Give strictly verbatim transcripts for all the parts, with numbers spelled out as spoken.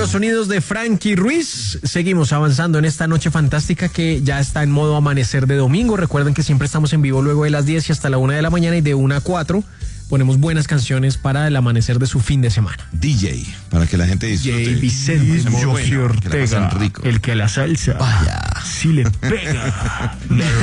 los sonidos de Frankie Ruiz, seguimos avanzando en esta noche fantástica que ya está en modo amanecer de domingo. Recuerden que siempre estamos en vivo luego de las diez y hasta la una de la mañana, y de una a cuatro ponemos buenas canciones para el amanecer de su fin de semana. D J, para que la gente disfrute. D J Vicente Jofi Ortega, el que la salsa Vaya. sí le pega.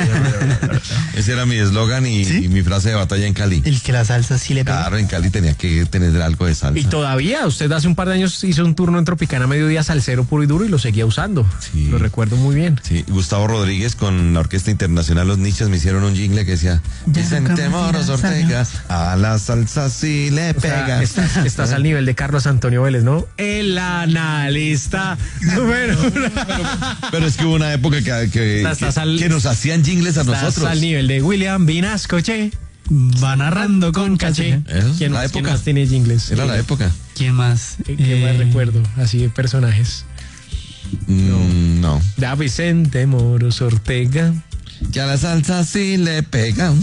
Ese era mi eslogan y, ¿Sí? y mi frase de batalla en Cali. El que la salsa sí le pega. Claro, en Cali tenía que tener algo de salsa. Y todavía, usted hace un par de años hizo un turno en Tropicana Mediodía salsero puro y duro y lo seguía usando. Sí. Lo recuerdo muy bien. Sí, Gustavo Rodríguez con la Orquesta Internacional Los Nichos me hicieron un jingle que decía: Vicente Moros Ortega, a la salsa sí le O sea, pega. estás, estás al nivel de Carlos Antonio Vélez, ¿no? El analista número uno. Pero es que hubo una época que, que, Estás que, al- que nos hacían jingles a Estás nosotros. al nivel de William Vinascoche. Va narrando con caché. Eso, ¿Quién, la más- quién época. más tiene jingles? Era la época. ¿Quién más? ¿Qué, qué más Eh, recuerdo? Así de personajes. Mm, no. Da Vicente Moros Ortega. Que a la salsa sí le pega.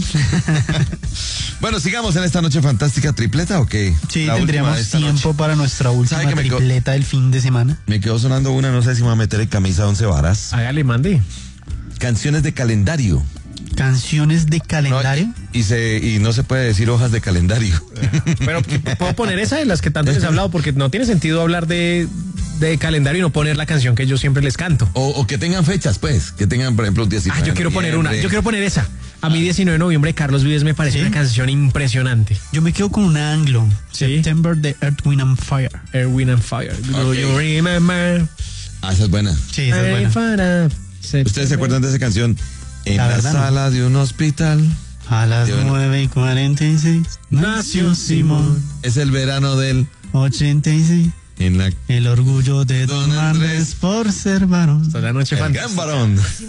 Bueno, sigamos en esta noche fantástica. ¿Tripleta o qué? Sí, La última tendríamos de esta tiempo noche. para nuestra última ¿Sabe que me quedo- tripleta del fin de semana. Me quedó sonando una, no sé si me va a meter en camisa de once varas. Hágale, mande. Canciones de calendario. Canciones de No, calendario. y, se, y no se puede decir hojas de calendario. Pero ¿puedo poner esa de las que tanto les he hablado? Porque no tiene sentido hablar de, de calendario y no poner la canción que yo siempre les canto. O, o que tengan fechas, pues. Que tengan, por ejemplo, un diecinueve Ah, yo de quiero poner una. noviembre. Yo quiero poner esa. A mí diecinueve de noviembre de Carlos Vives me parece ¿Sí? una canción impresionante. Yo me quedo con una anglo. Sí. September de Earth, Wind and Fire. Air, Wind and Fire. Do Ok. you remember? Ah, esa es buena. Sí, esa es buena. ¿Ustedes se acuerdan de esa canción? En La la, verdad, no. sala de un hospital. A las Yo no- nueve y cuarenta y seis nació Simón. Es el verano del. ochenta y seis. En la. El orgullo de Don Don Andrés Andrés. por ser varón. Hasta la noche El fantástica. gran varón.